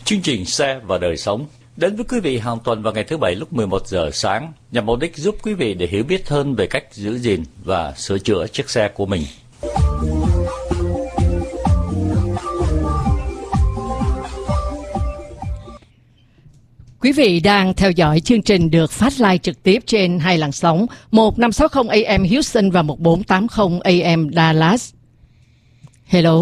Chương trình Xe và Đời Sống đến với quý vị hàng tuần vào ngày thứ Bảy lúc 11 giờ sáng nhằm mục đích giúp quý vị để hiểu biết hơn về cách giữ gìn và sửa chữa chiếc xe của mình. Quý vị đang theo dõi chương trình được phát live trực tiếp trên hai làn sóng 1560 AM Houston và 1480 AM Dallas. Hello.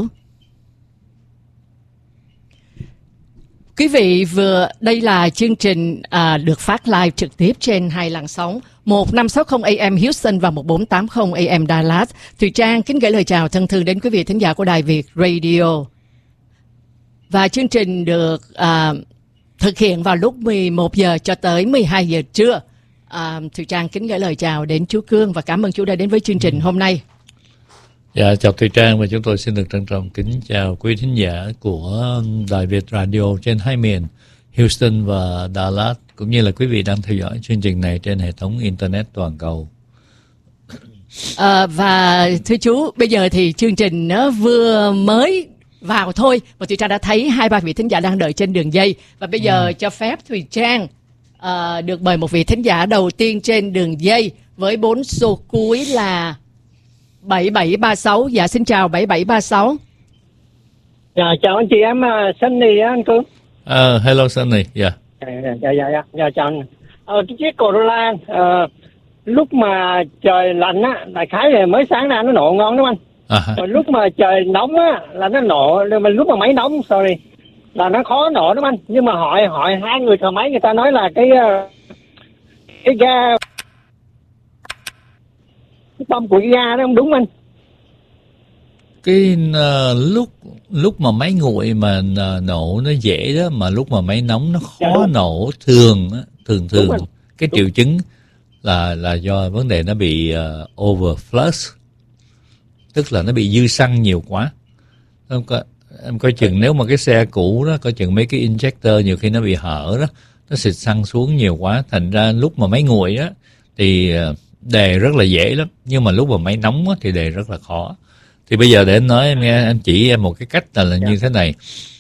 Quý vị đây là chương trình được phát live trực tiếp trên hai làn sóng 1560 AM Houston và 1480 AM Dallas. Thùy Trang kính gửi lời chào thân thương đến quý vị thính giả của Đài Việt Radio. Và chương trình được thực hiện vào lúc 11 giờ cho tới 12 giờ trưa. Thùy Trang kính gửi lời chào đến chú Cương và cảm ơn chú đã đến với chương trình hôm nay. Dạ, chào Thùy Trang và chúng tôi xin được trân trọng kính chào quý thính giả của Đài Việt Radio trên hai miền Houston và Dallas, cũng như là quý vị đang theo dõi chương trình này trên hệ thống Internet toàn cầu. Và thưa chú, bây giờ thì chương trình nó vừa mới vào thôi và Thùy Trang đã thấy 2-3 vị thính giả đang đợi trên đường dây. Và bây giờ cho phép Thùy Trang được mời một vị thính giả đầu tiên trên đường dây với 4 số cuối là 7736. Dạ xin chào 7736. Dạ chào anh chị em Sunny á anh Cương. Hello Sunny. Dạ chào anh. Cái chiếc Corolla lúc mà trời lạnh á, đại khái là mới sáng ra nó nổ ngon đúng không anh? Rồi lúc mà trời nóng á là nó nổ, mà lúc mà máy nóng là nó khó nổ đúng không anh? Nhưng mà hỏi hai người thợ máy, người ta nói là cái ga, cái bông của cái ga đó không đúng anh? Cái lúc mà máy nguội mà nổ nó dễ đó, mà lúc mà máy nóng nó khó nổ thường cái triệu chứng là do vấn đề nó bị overflush, tức là nó bị dư xăng nhiều quá. Em coi chừng nếu mà cái xe cũ đó, coi chừng mấy cái injector nhiều khi nó bị hở đó, nó xịt xăng xuống nhiều quá, thành ra lúc mà máy nguội á thì đề rất là dễ lắm, nhưng mà lúc mà máy nóng á thì đề rất là khó. Thì bây giờ để em nói em nghe, em chỉ em một cái cách là như thế này.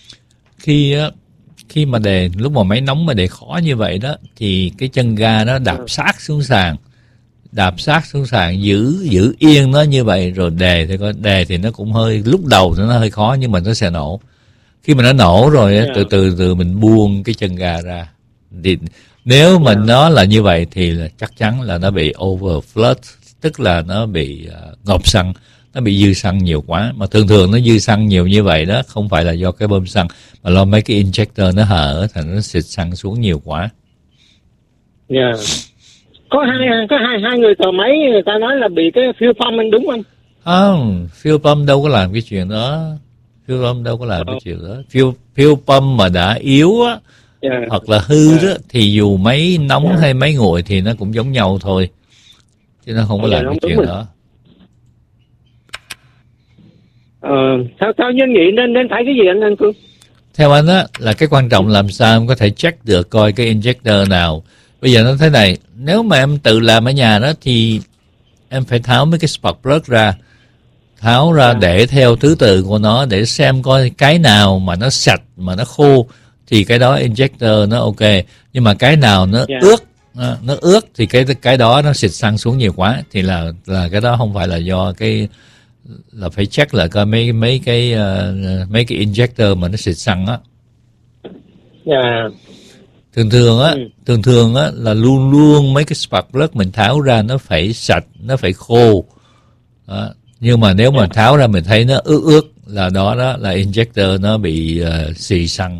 Khi mà đề lúc mà máy nóng mà đề khó như vậy đó, thì cái chân ga nó đạp sát xuống sàn, giữ yên nó như vậy, rồi đề thì nó cũng hơi, lúc đầu nó hơi khó nhưng mà nó sẽ nổ. Khi mà nó nổ rồi từ từ mình buông cái chân ga ra. Thì nếu mà nó là như vậy thì là chắc chắn là nó bị overflow, tức là nó bị ngộp xăng, nó bị dư xăng nhiều quá. Mà thường nó dư xăng nhiều như vậy đó không phải là do cái bơm xăng, mà do mấy cái injector nó hở, thành nó xịt xăng xuống nhiều quá. Có hai người thợ máy, người ta nói là bị cái fuel pump anh đúng không? Không, fuel pump đâu có làm cái chuyện đó. Fuel pump mà đã yếu á, hoặc là hư đó, thì dù máy nóng hay máy nguội thì nó cũng giống nhau thôi, chứ nó không có làm cái chuyện đó. Theo nhân nghĩ nên phải cái gì anh Cương? Theo anh á, là cái quan trọng làm sao em có thể check được coi cái injector nào. Bây giờ nó thế này, nếu mà em tự làm ở nhà đó thì em phải tháo mấy cái spark plug ra, để theo thứ tự của nó, để xem coi cái nào mà nó sạch, mà nó khô thì cái đó injector nó ok. Nhưng mà cái nào nó ướt thì cái đó nó xịt xăng xuống nhiều quá, thì là cái đó không phải là do cái, là phải check lại coi mấy cái injector mà nó xịt xăng á. Thường á là luôn mấy cái spark plug mình tháo ra nó phải sạch, nó phải khô đó. Nhưng mà nếu mà tháo ra mình thấy nó ướt là đó là injector nó bị xì xăng.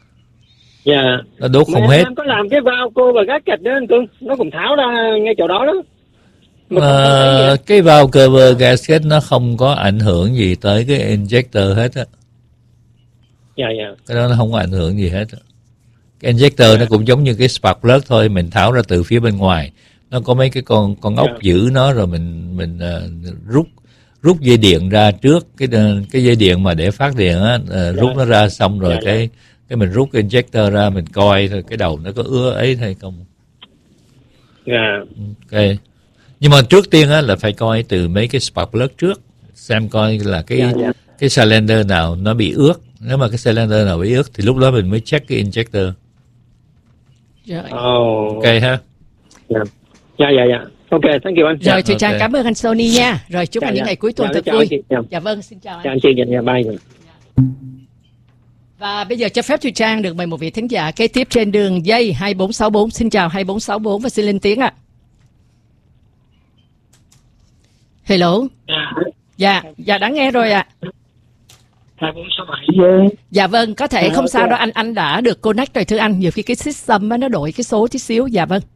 Nó đốt không hết. Em có làm cái valve cô và gác kịch đó anh Cương, nó cũng tháo ra ngay chỗ đó đó. Cái valve cover gasket nó không có ảnh hưởng gì tới cái injector hết á. Cái đó nó không có ảnh hưởng gì hết á. Cái injector nó cũng giống như cái spark plug thôi, mình tháo ra từ phía bên ngoài, nó có mấy cái con ốc giữ nó, rồi mình rút dây điện ra trước, cái dây điện mà để phát điện á, rút nó ra xong rồi cái mình rút cái injector ra, mình coi thôi cái đầu nó có ứa ấy hay không. Ok. Nhưng mà trước tiên á là phải coi từ mấy cái spark plug trước, xem coi là cái cylinder nào nó bị ướt, Nếu mà cái cylinder nào bị ướt thì lúc đó mình mới check cái injector. Rồi. Ok ha. Dạ. Ok, thank you anh. Rồi, Thùy Trang cảm ơn anh Sony nha. Rồi chúc anh những ngày cuối tuần thật vui. Dạ vâng, xin chào anh. Chào anh chị, dạ bye. Và bây giờ cho phép Thùy Trang được mời một vị thính giả kế tiếp trên đường dây 2464. Xin chào 2464 và xin lên tiếng ạ. Hello. Dạ, đã nghe rồi ạ. 2467. Dạ vâng, có thể không sao đâu, anh đã được connect rồi thưa anh. Nhiều khi cái system nó đổi cái số tí xíu. Dạ vâng.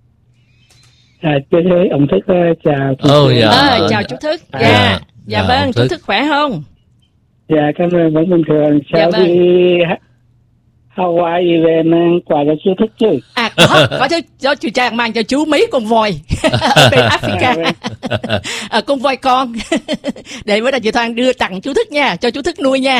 Ông Thức chào. Chào chú Thức. Dạ vâng, chú Thức khỏe không? Dạ, cảm ơn, vẫn bình thường. Sao đi Hawaii về mang quà cho chú Thức chứ? Có chứ, cho chú Trang mang cho chú mấy con voi ở bên Africa. Con voi con. Để bữa nào chị Thoan đưa tặng chú Thức nha, cho chú Thức nuôi nha.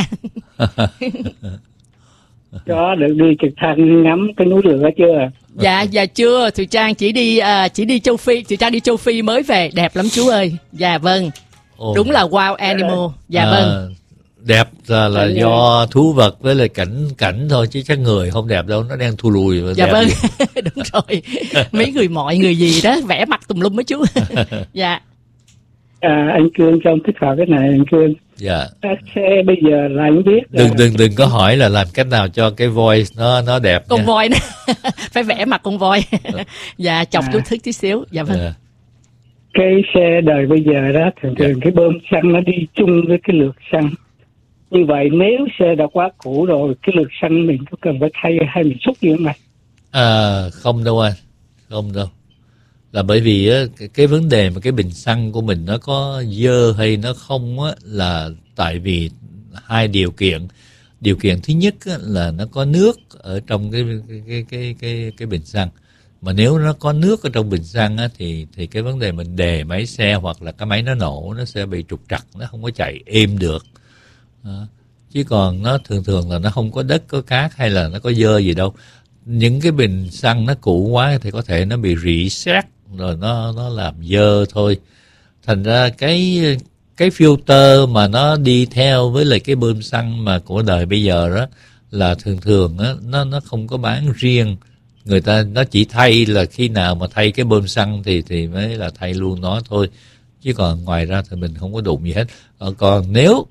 Có được đi trực thăng ngắm cái núi lửa chưa? Dạ chưa, Thùy Trang chỉ đi châu Phi, Thùy Trang đi châu Phi mới về, đẹp lắm chú ơi. Dạ vâng. Đúng là wild animal. Dạ vâng. Đẹp là do thú vật với lại cảnh thôi, chứ chắc người không đẹp đâu, nó đang thu lùi. Dạ vâng. Đúng rồi. Mấy người gì đó vẽ mặt tùm lum mấy chú. Dạ. Anh Cương cho ông thích hỏi cái này anh Cương. Dạ. Xe bây giờ là anh biết. Đừng có hỏi là làm cách nào cho cái voice nó đẹp. Con voi đó. Phải vẽ mặt con voi. Dạ, chọc chú Thức tí xíu. Dạ vâng. Cái xe đời bây giờ đó thường cái bơm xăng nó đi chung với cái lượt xăng. Như vậy nếu xe đã quá cũ rồi, cái lượt xăng mình có cần phải thay hay mình xúc gì không này? Không đâu anh, không đâu. Là bởi vì á, cái vấn đề mà cái bình xăng của mình nó có dơ hay nó không á, là tại vì hai điều kiện. Điều kiện thứ nhất á, là nó có nước ở trong cái bình xăng. Mà nếu nó có nước ở trong bình xăng á, thì cái vấn đề mình đề máy xe hoặc là cái máy nó nổ, nó sẽ bị trục trặc, nó không có chạy êm được. Chứ còn nó thường là nó không có đất có cát hay là nó có dơ gì đâu. Những cái bình xăng nó cũ quá thì có thể nó bị rỉ sét rồi nó làm dơ thôi. Thành ra cái filter mà nó đi theo với lại cái bơm xăng mà của đời bây giờ đó là thường á, nó không có bán riêng. Người ta nó chỉ thay là khi nào mà thay cái bơm xăng thì mới là thay luôn nó thôi. Chứ còn ngoài ra thì mình không có đụng gì hết. Còn nếu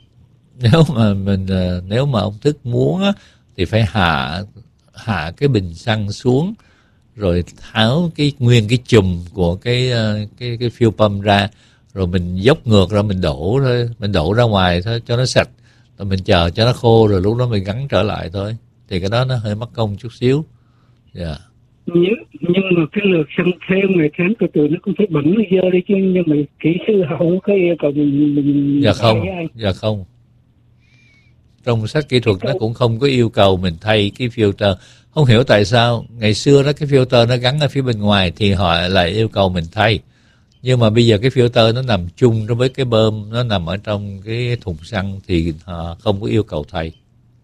mà ông Thức muốn á, thì phải hạ cái bình xăng xuống rồi tháo nguyên cái chùm của cái fuel pump ra, rồi mình dốc ngược ra mình đổ ra ngoài thôi cho nó sạch, rồi mình chờ cho nó khô rồi lúc đó mình gắn trở lại thôi. Thì cái đó nó hơi mất công chút xíu. Dạ. Nhưng mà cái lượt xăng theo ngày tháng từ nó cũng phải bẩn nó dơ đi chứ, nhưng mà kỹ sư họ không có yêu cầu mình Dạ không. Trong sách kỹ thuật nó cũng không có yêu cầu mình thay cái filter. Không hiểu tại sao ngày xưa đó cái filter nó gắn ở phía bên ngoài thì họ lại yêu cầu mình thay. Nhưng mà bây giờ cái filter nó nằm chung với cái bơm, nó nằm ở trong cái thùng xăng thì họ không có yêu cầu thay.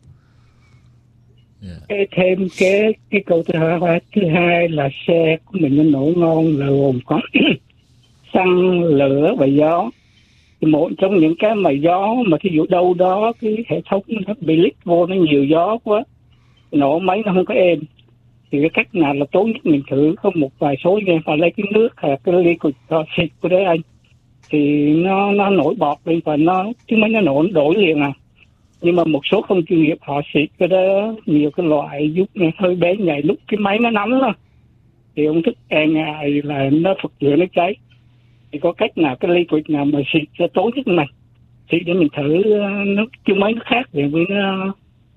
Thêm cái câu thứ hai là xe của mình nó nổ ngon là gồm có xăng, lửa và gió. Thì một trong những cái mà gió mà thí dụ đâu đó cái hệ thống nó bị lít vô, nó nhiều gió quá, nổ máy nó không có êm, thì cái cách nào là tốt nhất mình thử có một vài số nha, phải lấy cái nước hay cái ly của xịt của đấy anh, thì nó nổi bọt lên và chứ mấy nó nổ nó đổi liền à. Nhưng mà một số không chuyên nghiệp họ xịt cái đó nhiều cái loại giúp hơi bé nhảy lúc cái máy nó nóng đó, thì ông Thức e ngại là nó phật lửa nó cháy. Thì có cách nào, cái liquid nào mà xịt cho tốt nhất này, xịt để mình thử nó chứ mấy nó khác thì với nó.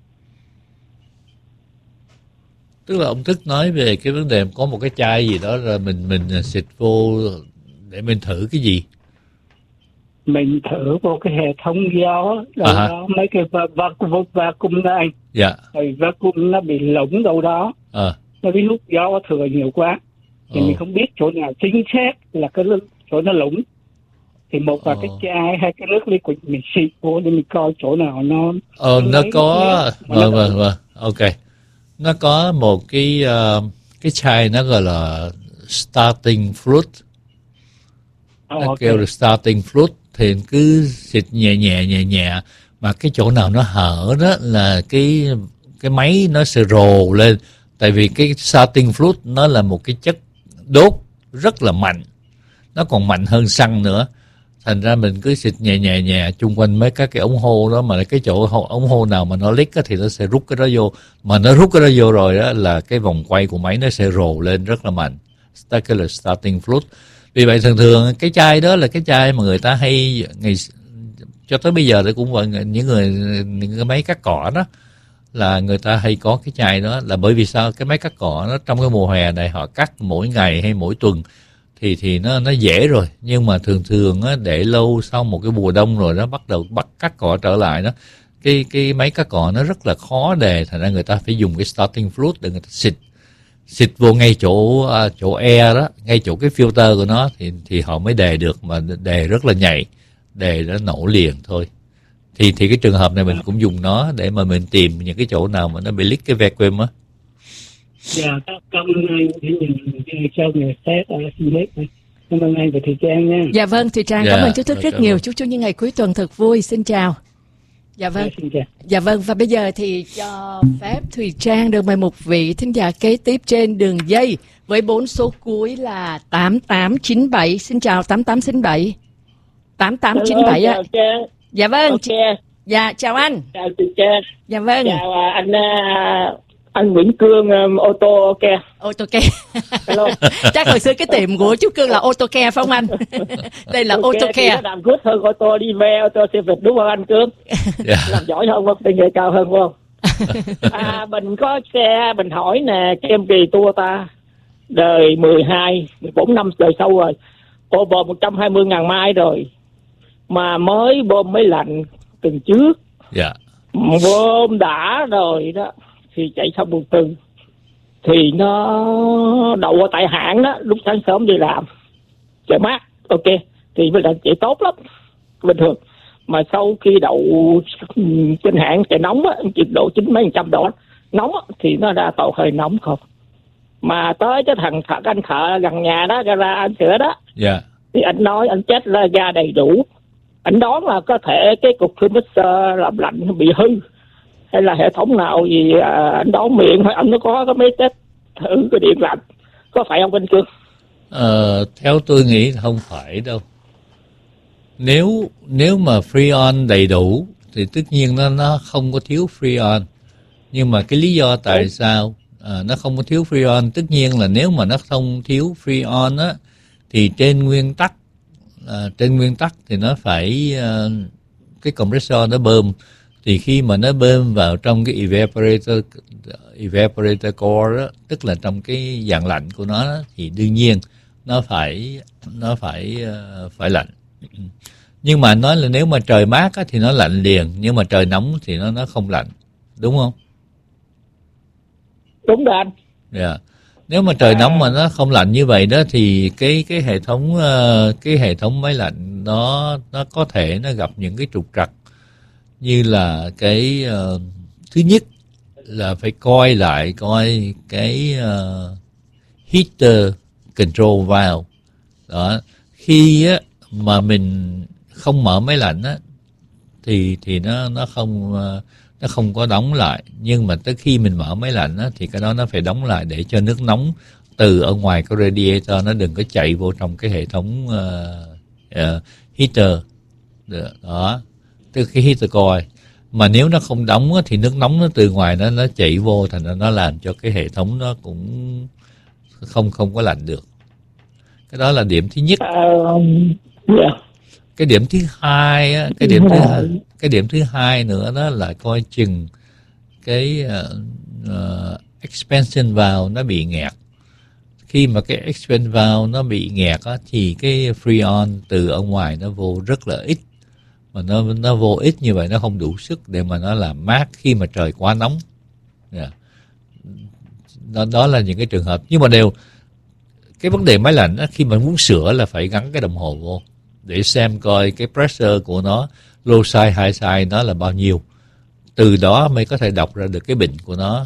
Tức là ông Thức nói về cái vấn đề có một cái chai gì đó rồi mình xịt vô để mình thử cái gì? Mình thử vô cái hệ thống gió đó, mấy cái vacuum đó anh. Dạ. Rồi vacuum nó bị lỏng đâu đó. Nó bị hút gió thừa nhiều quá. Thì mình không biết chỗ nào chính xác là cái chỗ nó lủng. Thì một vài cái chai hay cái nước liquid mình xịt vô để mình coi chỗ nào nó có vâng ok. Nó có một cái chai nó gọi là starting fluid. Nó kêu là starting fluid, thì cứ xịt nhẹ mà cái chỗ nào nó hở đó là cái máy nó sẽ rồ lên, tại vì cái starting fluid nó là một cái chất đốt rất là mạnh, nó còn mạnh hơn xăng nữa. Thành ra mình cứ xịt nhẹ chung quanh mấy các cái ống hô đó, mà cái chỗ ống hô nào mà nó leak thì nó sẽ rút cái đó vô, mà nó rút cái đó vô rồi đó là cái vòng quay của máy nó sẽ rồ lên rất là mạnh. Cái là starting fluid. Vì vậy thường cái chai đó là cái chai mà người ta hay cho tới bây giờ thì cũng vậy, những cái máy cắt cỏ đó là người ta hay có cái chai đó, là bởi vì sao? Cái máy cắt cỏ nó trong cái mùa hè này họ cắt mỗi ngày hay mỗi tuần thì nó dễ rồi, nhưng mà thường á, để lâu sau một cái mùa đông rồi nó bắt đầu cắt cỏ trở lại đó, cái máy cắt cỏ nó rất là khó đề, thành ra người ta phải dùng cái starting fluid để người ta xịt vô ngay chỗ air đó, ngay chỗ cái filter của nó thì họ mới đề được, mà đề rất là nhạy, đề nó nổ liền thôi. Thì cái trường hợp này mình cũng dùng nó để mà mình tìm những cái chỗ nào mà nó bị leak cái vacuum á. Dạ, cảm ơn anh cho người test CNET. Cảm ơn anh và Thùy Trang nha. Dạ vâng, Thùy Trang cảm ơn chú Thức rất nhiều. Chúc những ngày cuối tuần thật vui. Xin chào. Dạ vâng. Dạ vâng, và bây giờ thì cho phép Thùy Trang được mời một vị thính giả kế tiếp trên đường dây với 4 số cuối là 8897. Xin chào 8897. 8897 ạ. Dạ vâng. Dạ chào anh. Chào Thùy Trang. Dạ vâng. Chào anh Nguyễn Cương, AutoCare. Hello. Chắc hồi xưa cái tiệm của chú Cương là AutoCare phải không anh? Đây là AutoCare. Nó làm good hơn Auto đi ve, Auto Service đúng không anh Cương? Yeah. Làm giỏi hơn không? Tay nghề cao hơn không? Mình có xe, mình hỏi nè, Camry Toyota đời 14 năm đời sau rồi, over 120.000 mai rồi, mà mới bơm máy lạnh tuần trước. Dạ. Bơm đã rồi đó thì chạy xong một tuần thì nó đậu ở tại hãng đó, lúc sáng sớm đi làm chạy mát, ok thì mới là chạy tốt lắm bình thường, mà sau khi đậu trên hãng chạy nóng á, nhiệt độ 90 mấy % độ nóng á, thì nó ra tàu hơi nóng không, mà tới cái anh thợ gần nhà đó gara anh sửa đó, yeah. Thì anh nói anh check là ga đầy đủ, anh đoán là có thể cái cục thermostat làm lạnh bị hư hay là hệ thống nào gì, anh đoán miệng hay anh nó có cái mấy test thử cái điện lạnh, có phải không anh Cương? Theo tôi nghĩ không phải đâu. Nếu mà Freon đầy đủ thì tất nhiên nó không có thiếu Freon, nhưng mà cái lý do tại sao nó không có thiếu Freon, tất nhiên là nếu mà nó không thiếu Freon á thì trên nguyên tắc thì nó phải cái compressor nó bơm, thì khi mà nó bơm vào trong cái evaporator core đó, tức là trong cái dạng lạnh của nó đó, thì đương nhiên nó phải lạnh. Nhưng mà nói là nếu mà trời mát á, thì nó lạnh liền, nhưng mà trời nóng thì nó không lạnh, đúng không? Đúng rồi anh. Yeah. Nếu mà trời nóng mà nó không lạnh như vậy đó thì cái hệ thống máy lạnh nó có thể nó gặp những cái trục trặc, như là cái thứ nhất là phải coi cái heater control valve đó. Khi á, mà mình không mở máy lạnh á thì nó không có đóng lại, nhưng mà tới khi mình mở máy lạnh á thì cái đó nó phải đóng lại để cho nước nóng từ ở ngoài cái radiator nó đừng có chạy vô trong cái hệ thống heater đó, tức cái heater coil. Mà nếu nó không đóng á, thì nước nóng nó từ ngoài nó chạy vô, thành ra nó làm cho cái hệ thống nó cũng không có lạnh được. Cái đó là điểm thứ nhất. Cái điểm thứ hai á, cái điểm thứ hai nữa đó là coi chừng cái expansion valve nó bị nghẹt. Khi mà cái expansion valve nó bị nghẹt á, thì cái freon từ ở ngoài nó vô rất là ít, mà nó vô ít như vậy nó không đủ sức để mà nó làm mát khi mà trời quá nóng. Yeah. Đó là những cái trường hợp. Nhưng mà cái vấn đề máy lạnh á, khi mà muốn sửa là phải gắn cái đồng hồ vô để xem coi cái pressure của nó, low side, high side nó là bao nhiêu. Từ đó mới có thể đọc ra được cái bệnh của nó.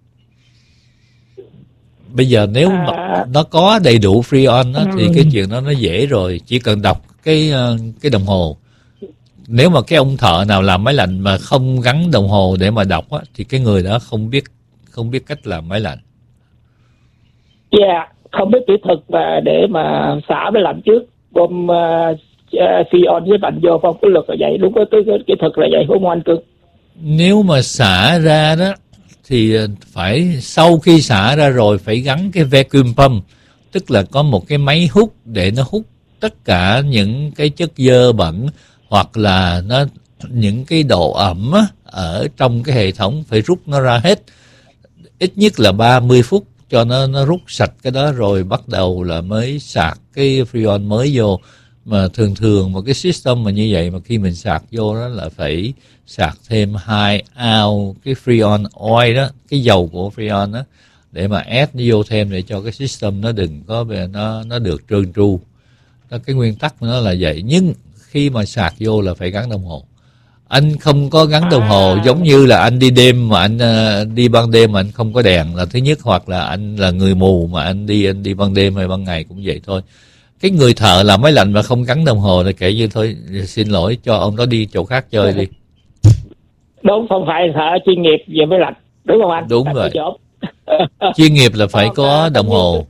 Bây giờ nếu mà nó có đầy đủ freon á, thì cái chuyện đó nó dễ rồi, chỉ cần đọc cái đồng hồ nếu mà cái ông thợ nào làm máy lạnh mà không gắn đồng hồ để mà đọc á, thì cái người đó không biết cách làm máy lạnh. Dạ, không biết kỹ thuật và để mà xả máy lạnh trước, gồm Freon với lạnh vô phong cái lực là vậy, đúng cái kỹ thuật là vậy không anh Cương? Nếu mà xả ra đó thì phải sau khi xả ra rồi phải gắn cái vacuum pump, tức là có một cái máy hút để nó hút tất cả những cái chất dơ bẩn hoặc là những cái độ ẩm á, ở trong cái hệ thống phải rút nó ra hết, ít nhất là 30 phút cho nó rút sạch cái đó rồi bắt đầu là mới sạc cái Freon mới vô. Mà thường một cái system mà như vậy mà khi mình sạc vô đó là phải sạc thêm 2 ounce cái Freon oil đó, cái dầu của Freon đó, để mà add nó vô thêm để cho cái system nó đừng có nó được trơn tru. Đó, cái nguyên tắc của nó là vậy. Nhưng khi mà sạc vô là phải gắn đồng hồ. Anh không có gắn đồng hồ giống như là anh đi đêm mà anh đi ban đêm mà anh không có đèn là thứ nhất, hoặc là anh là người mù mà anh đi ban đêm hay ban ngày cũng vậy thôi. Cái người thợ làm máy lạnh mà không gắn đồng hồ thì kể như thôi, xin lỗi, cho ông đó đi chỗ khác chơi đi. Đúng, không phải thợ chuyên nghiệp về máy lạnh, đúng không anh? Đúng rồi. Chuyên nghiệp là phải có đồng hồ.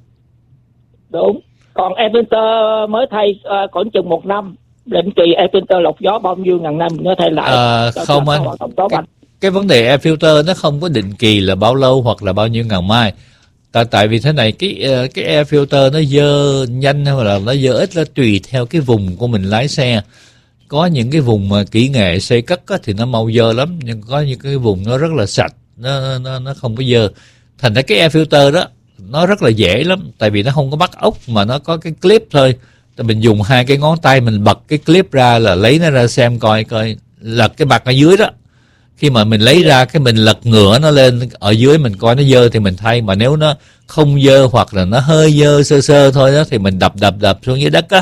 Đúng. Còn air filter mới thay khoảng chừng 1 năm. Định kỳ air filter lọc gió bao nhiêu ngàn năm nó thay lại? Không anh. Cái vấn đề air filter nó không có định kỳ là bao lâu hoặc là bao nhiêu ngàn mai. Tại vì thế này, cái air filter nó dơ nhanh hay là nó dơ ít, nó tùy theo cái vùng của mình lái xe. Có những cái vùng mà kỹ nghệ xây cất á, thì nó mau dơ lắm, nhưng có những cái vùng nó rất là sạch, nó không có dơ. Thành ra cái air filter đó nó rất là dễ lắm, tại vì nó không có bắt ốc mà nó có cái clip thôi. Thì mình dùng 2 cái ngón tay mình bật cái clip ra là lấy nó ra xem coi lật cái bạc ở dưới đó. Khi mà mình lấy ra cái mình lật ngửa nó lên ở dưới mình coi nó dơ thì mình thay, mà nếu nó không dơ hoặc là nó hơi dơ sơ thôi đó thì mình đập xuống dưới đất á,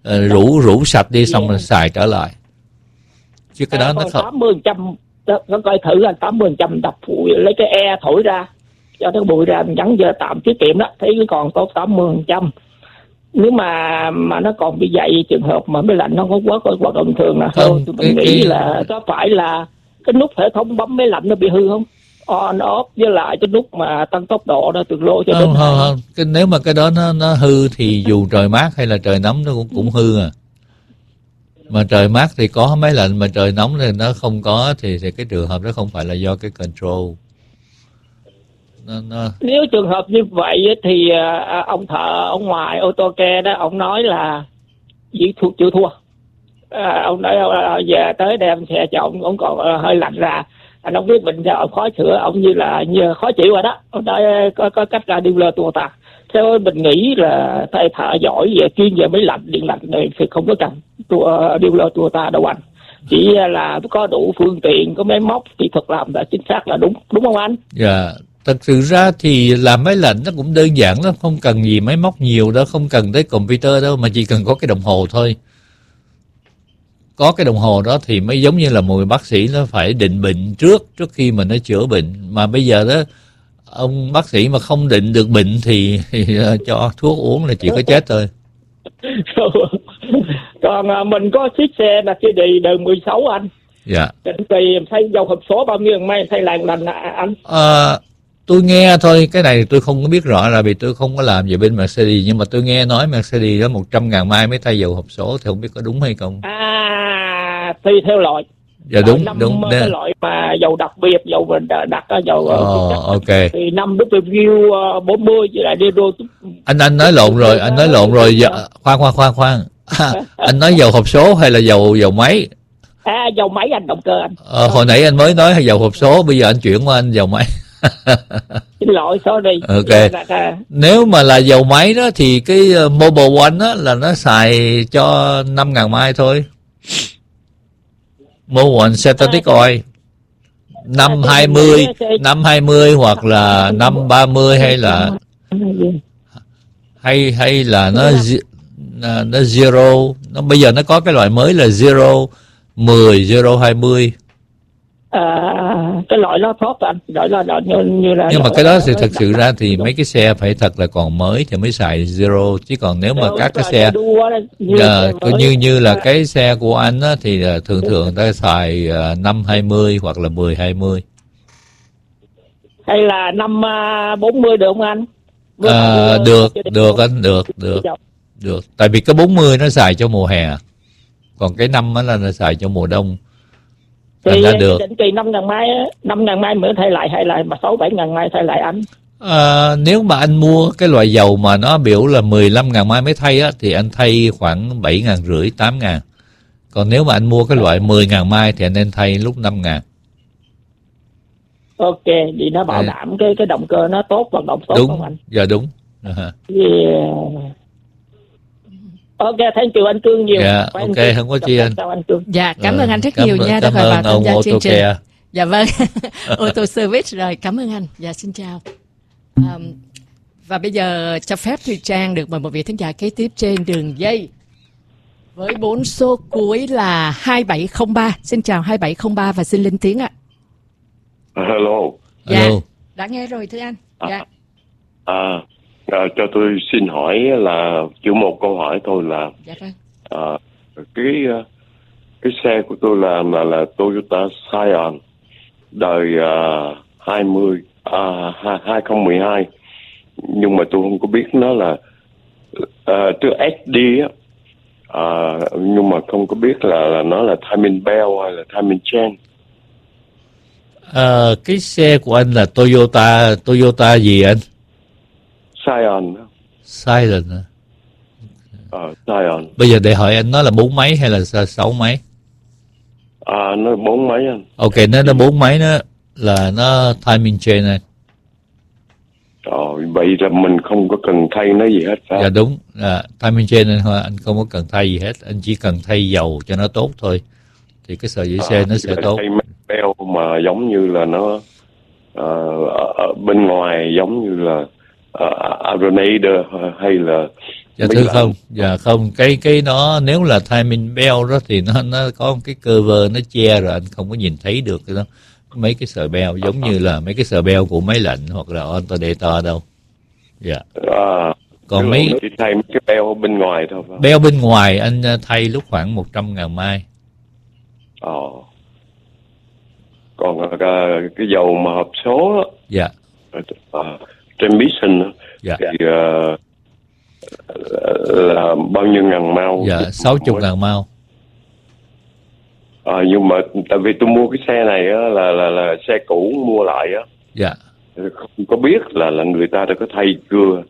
rủ sạch đi xong rồi xài trở lại. Chứ cái đó nó không 80%, nó coi thử là 80% đập phụ lấy cái air thổi ra cho nó bụi ra, mình gắn giờ tạm tiết kiệm đó, thấy cái còn tốt 80%. Nếu mà nó còn bị dậy trường hợp mà máy lạnh nó không có hoạt động thường là thôi, tôi nghĩ là có phải là cái nút hệ thống bấm máy lạnh nó bị hư không? On off với lại cái nút mà tăng tốc độ đó từ lô cho đến không. Nếu mà cái đó nó hư thì dù trời mát hay là trời nóng nó cũng hư à. Mà trời mát thì có máy lạnh, mà trời nóng thì nó không có thì cái trường hợp đó không phải là do cái control. Nếu trường hợp như vậy thì ông thợ ông ngoài ô tô ke đó, ông nói là chịu thua. Ông nói về tới đem xe cho ông còn hơi lạnh ra, anh không biết bệnh sao ông khó sửa, ông như khó chịu rồi đó. Ông nói có cách ra dealer tua ta. Theo mình nghĩ là thầy thợ giỏi về chuyên về máy lạnh điện lạnh này thì không có cần dealer tua ta đâu anh. Chỉ là có đủ phương tiện, có máy móc kỹ thuật làm đã chính xác là đúng không anh? Dạ. Thật sự ra thì làm máy lạnh nó cũng đơn giản lắm, không cần gì máy móc nhiều đâu, không cần tới computer đâu, mà chỉ cần có cái đồng hồ thôi. Có cái đồng hồ đó thì mới giống như là một người bác sĩ nó phải định bệnh trước khi mà nó chữa bệnh. Mà bây giờ đó ông bác sĩ mà không định được bệnh thì cho thuốc uống là chỉ có chết thôi. Còn mình có chiếc xe là cái đi đời 16 anh. Dạ. Định kỳ thay dầu hộp số bao nhiêu mai thay lành anh? Tôi nghe thôi, cái này tôi không có biết rõ là vì tôi không có làm về bên Mercedes, nhưng mà tôi nghe nói Mercedes đó 100.000 mai mới thay dầu hộp số, thì không biết có đúng hay không. Tùy theo loại. Dạ đúng. Cái loại mà dầu đặc biệt, dầu mình đặt dầu ok. Thì 5 review 40 với lại diesel. Anh nói lộn rồi. Dạ, khoan. Anh nói dầu hộp số hay là dầu máy? Dầu máy anh, động cơ anh. Hồi nãy anh mới nói dầu hộp số, bây giờ anh chuyển qua anh dầu máy. Xin lỗi, sorry. Ok. Nếu mà là dầu máy đó thì cái Mobil One đó là nó xài cho 5.000 mai thôi. Mobil One synthetic oil 520 hoặc là 530 hay là nó zero. Nó bây giờ nó có cái loại mới là zero 10, zero 20. cái loại nó tốt anh, loại như là. Nhưng mà cái đó thì thật sự ra thì mấy cái xe phải thật là còn mới thì mới xài zero, chứ còn nếu mà các cái xe như là cái xe của anh á, thì thường người ta xài 520 hoặc là 1020. Hay là 540 được không anh? Được anh, được. Tại vì cái 40 nó xài cho mùa hè, còn cái 5 á là nó xài cho mùa đông. Thì định kỳ 5.000 mai mới thay lại, hay là 6-7.000 mai thay lại anh? Nếu mà anh mua cái loại dầu mà nó biểu là 15.000 mai mới thay á, thì anh thay khoảng 7.500, 8.000. Còn nếu mà anh mua cái loại 10.000 mai thì anh nên thay lúc 5.000. Ok, vì nó bảo đảm cái động cơ nó tốt, vận động tốt, không anh? Dạ đúng. Ok, thank you anh Cương nhiều. Dạ, ok, không có chi anh. Dạ, cảm ơn anh rất nhiều nha đã gọi vào tham gia chương trình. Dạ vâng, Auto Service rồi, cảm ơn anh. Dạ, xin chào. Và bây giờ cho phép Thùy Trang được mời một vị thính giả kế tiếp trên đường dây với 4 số cuối là 2703. Xin chào 2703 và xin lên tiếng ạ. Hello. Dạ, hello. đã nghe rồi thưa anh. Dạ. Cho tôi xin hỏi là chỉ một câu hỏi thôi là Dạ vâng. Cái xe của tôi là Toyota Scion đời 2012, nhưng mà tôi không có biết nó là từ SD á, nhưng mà không có biết là nó là timing belt hay là timing chain. Cái xe của anh là Toyota gì anh? Scion. Scion hả? Scion. Bây giờ để hỏi anh, nó là 4 máy hay là 6 máy? Nó là 4 máy anh. Ok, nó 4 máy đó là nó timing chain anh. Vậy là mình không có cần thay nó gì hết sao? Dạ đúng, timing chain anh không có cần thay gì hết, anh chỉ cần thay dầu cho nó tốt thôi, thì cái sợi dây xe nó sẽ tốt. Thay beo mà giống như là nó ở bên ngoài giống như là Aronator hay là dạ thưa không, dạ không, cái nó nếu là timing belt đó thì nó có cái cover nó che rồi, anh không có nhìn thấy được cái đó, mấy cái sợi beo giống như là mấy cái sợi beo của máy lạnh hoặc là alternator đâu. Dạ. Còn mấy chỉ thay mấy cái beo bên ngoài thôi. Beo bên ngoài anh thay lúc khoảng 100.000 mai. Còn cái dầu mà hộp số đó, dạ, transmission dạ, thì là bao nhiêu ngàn mao? Dạ 60.000 mao. Nhưng mà tại vì tôi mua cái xe này á, là xe cũ mua lại á. Dạ. Không có biết là người ta đã có thay chưa.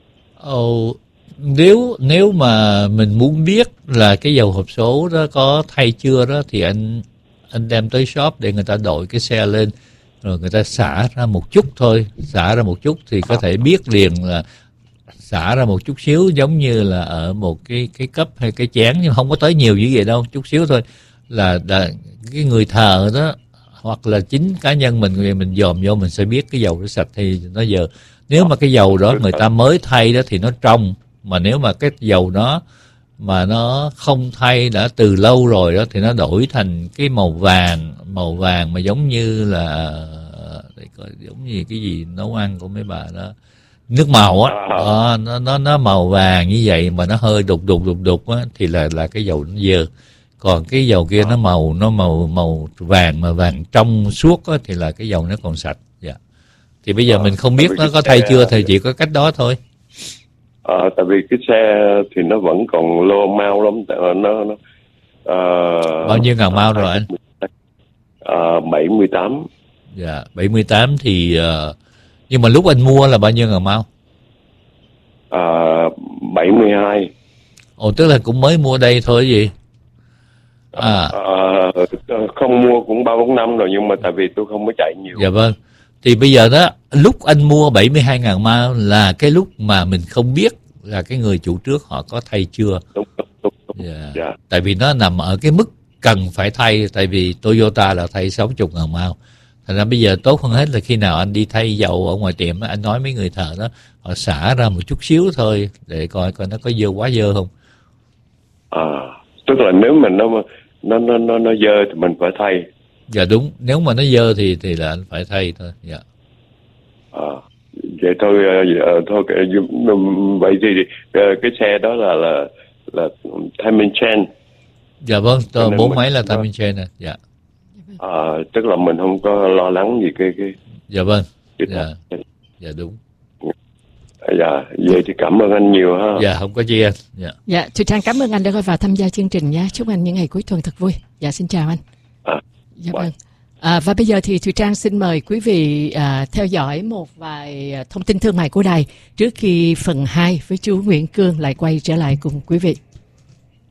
Nếu mà mình muốn biết là cái dầu hộp số đó có thay chưa đó, thì anh đem tới shop để người ta đội cái xe lên, rồi người ta xả ra một chút thôi, xả ra một chút thì có thể biết liền là xả ra một chút xíu, giống như là ở một cái cấp hay cái chén, nhưng không có tới nhiều như vậy đâu, chút xíu thôi, là cái người thợ đó hoặc là chính cá nhân mình dòm vô mình sẽ biết cái dầu nó sạch hay nó dơ. Nếu mà cái dầu đó người ta mới thay đó thì nó trong, mà nếu mà cái dầu đó mà nó không thay đã từ lâu rồi đó thì nó đổi thành cái màu vàng mà giống như là giống như cái gì nấu ăn của mấy bà đó, nước màu á, nó màu vàng như vậy mà nó hơi đục á thì là cái dầu nó dơ. Còn cái dầu kia nó màu vàng mà vàng trong suốt á thì là cái dầu nó còn sạch. Dạ. Thì bây giờ mình không biết nó có thay chưa thì chỉ có cách đó thôi. Tại vì cái xe thì nó vẫn còn lô mau lắm, nó bao nhiêu ngàn mao rồi anh? 78. Dạ, 78 thì nhưng mà lúc anh mua là bao nhiêu ngàn mao? 72. Tức là cũng mới mua đây thôi gì? Không mua cũng 3-4 năm rồi, nhưng mà tại vì tôi không có chạy nhiều. Dạ vâng. Thì bây giờ đó, lúc anh mua 72.000 mao là cái lúc mà mình không biết là cái người chủ trước họ có thay chưa. Đúng. Yeah. Tại vì nó nằm ở cái mức cần phải thay, tại vì Toyota là thay 60.000 mao. Thành ra bây giờ tốt hơn hết là khi nào anh đi thay dầu ở ngoài tiệm, anh nói mấy người thợ đó, họ xả ra một chút xíu thôi để coi nó có quá dơ không. Tức là nếu mà nó dơ thì mình phải thay. Dạ đúng, nếu mà nó dơ thì là anh phải thay thôi. Dạ. Vậy thôi, thôi vậy thì cái xe đó là timing chain. Dạ vâng, 4 máy là timing chain nè. Dạ. Tức là mình không có lo lắng gì cái. Dạ vâng. Dạ đúng. Dạ, vậy thì cảm ơn anh nhiều ha. Dạ, không có chi anh. Dạ, Thùy Trang cảm ơn anh đã gọi vào tham gia chương trình nha. Chúc anh những ngày cuối tuần thật vui. Dạ, xin chào anh. Dạ vâng. Và bây giờ thì Thùy Trang xin mời quý vị theo dõi một vài thông tin thương mại của đài trước khi phần 2 với chú Nguyễn Cương lại quay trở lại cùng quý vị.